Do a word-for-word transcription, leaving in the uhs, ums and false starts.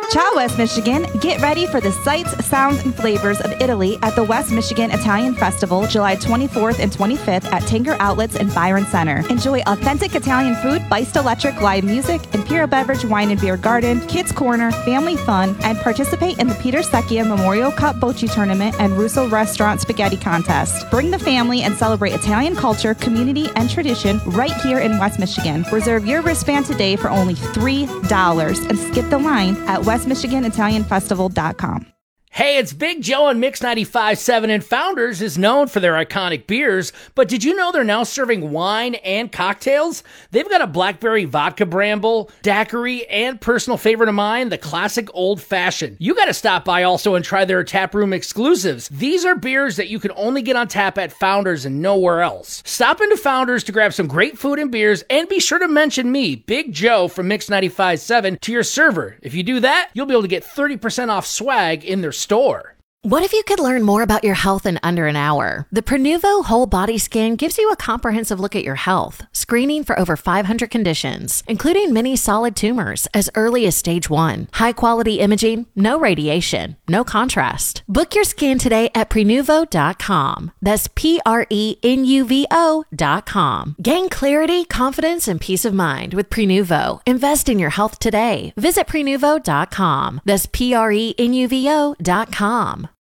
Ciao, West Michigan. Get ready for the sights, sounds, and flavors of Italy at the West Michigan Italian Festival, July twenty-fourth and twenty-fifth at Tanger Outlets and Byron Center. Enjoy authentic Italian food, Beist Electric live music, Imperial Beverage Wine and Beer Garden, Kids Corner, family fun, and participate in the Peter Secchia Memorial Cup Bocce Tournament and Russo Restaurant Spaghetti Contest. Bring the family and celebrate Italian culture, community, and tradition right here in West Michigan. Reserve your wristband today for only three dollars and skip the line at west michigan italian festival dot com. Hey, it's Big Joe on Mix ninety-five point seven, and Founders is known for their iconic beers, but did you know they're now serving wine and cocktails? They've got a blackberry vodka bramble, daiquiri, and personal favorite of mine, the classic old fashioned. You got to stop by also and try their taproom exclusives. These are beers that you can only get on tap at Founders and nowhere else. Stop into Founders to grab some great food and beers, and be sure to mention me, Big Joe from Mix ninety-five point seven, to your server. If you do that, you'll be able to get thirty percent off swag in their store. What if you could learn more about your health in under an hour? The Prenuvo Whole Body Scan gives you a comprehensive look at your health, screening for over five hundred conditions, including many solid tumors as early as stage one. High-quality imaging, no radiation, no contrast. Book your scan today at prenuvo dot com. That's P R E N U V O dot com. Gain clarity, confidence, and peace of mind with Prenuvo. Invest in your health today. Visit prenuvo dot com. That's P R E N U V O dot com.